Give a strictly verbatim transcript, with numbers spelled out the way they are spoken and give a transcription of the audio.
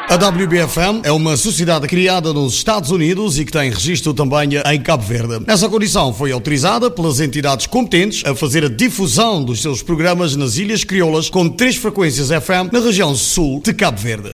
A W B F M é uma sociedade criada nos Estados Unidos e que tem registro também em Cabo Verde. Nessa condição foi autorizada pelas entidades competentes a fazer a difusão dos seus programas nas Ilhas Crioulas com três frequências F M na região sul de Cabo Verde.